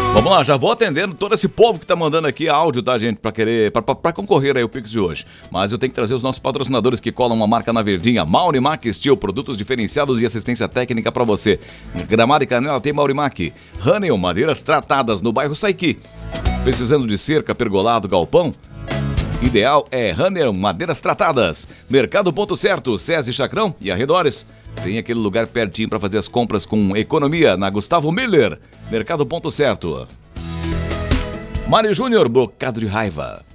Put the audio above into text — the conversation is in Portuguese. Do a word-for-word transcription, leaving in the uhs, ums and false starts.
Vamos lá, já vou atendendo todo esse povo que tá mandando aqui áudio, tá, gente? Pra querer, pra, pra, pra concorrer aí o Pix de hoje. Mas eu tenho que trazer os nossos patrocinadores que colam uma marca na verdinha. Maurimac Steel, produtos diferenciados e assistência técnica pra você. Gramado e Canela tem Maurimac. Hanel, madeiras tratadas no bairro Saiqui. Precisando de cerca, pergolado, galpão? Ideal é Hanel, madeiras tratadas. Mercado Ponto Certo, SESI Chacrão e arredores. Tem aquele lugar pertinho para fazer as compras com economia na Gustavo Miller. Mercado Ponto Certo. Mário Júnior, Bocado de Raiva.